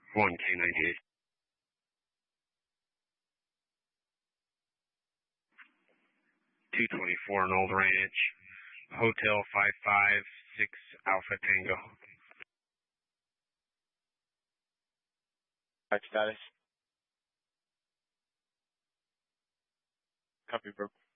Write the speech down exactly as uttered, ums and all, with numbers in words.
one K ninety-eight. two twenty-four in Old Ranch. Hotel five five six Alpha Tango. Alright, status. Copy, bro.